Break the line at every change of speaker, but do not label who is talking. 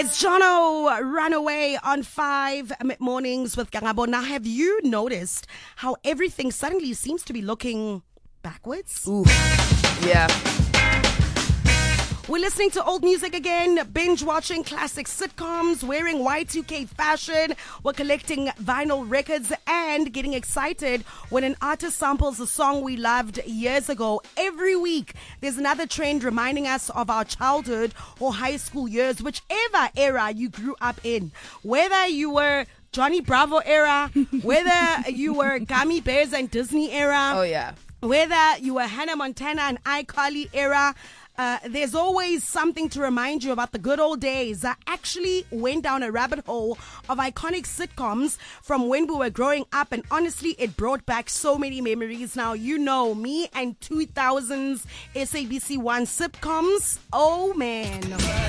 It's Jono, Runaway on 5 mornings with Gangabo. Now, have you noticed how everything suddenly seems to be looking backwards?
Ooh, yeah.
We're listening to old music again, binge watching classic sitcoms, wearing Y2K fashion, we're collecting vinyl records and getting excited when an artist samples a song we loved years ago. Every week, there's another trend reminding us of our childhood or high school years, whichever era you grew up in. Whether you were Johnny Bravo era, whether you were Gummy Bears and Disney era.
Oh, yeah.
Whether you were Hannah Montana and iCarly era, there's always something to remind you about the good old days. I actually went down a rabbit hole of iconic sitcoms from when we were growing up, and honestly, it brought back so many memories. Now, you know me and 2000s SABC1 sitcoms. Oh, man.